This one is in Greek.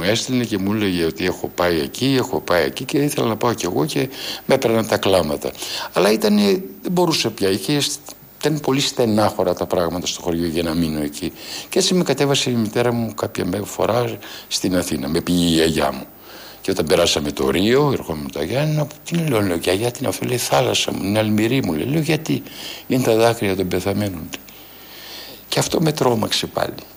μου έστειλε και μου έλεγε ότι έχω πάει εκεί και ήθελα να πάω κι εγώ και με έπαιρναν τα κλάματα. Αλλά δεν μπορούσε πια, ήταν πολύ στενάχωρα τα πράγματα στο χωριό για να μείνω εκεί. Και έτσι με κατέβασε η μητέρα μου κάποια φορά στην Αθήνα, με πήγε η γιαγιά μου. Και όταν περάσαμε το Ρίο, ερχόμουν το Γιάννη, τι λέω, γιαγιά, την αφού λέει θάλασσα μου, είναι Αλμυρή μου. Λέω, γιατί είναι τα δάκρυα των πεθαμένων. Και αυτό με τρόμαξε πάλι.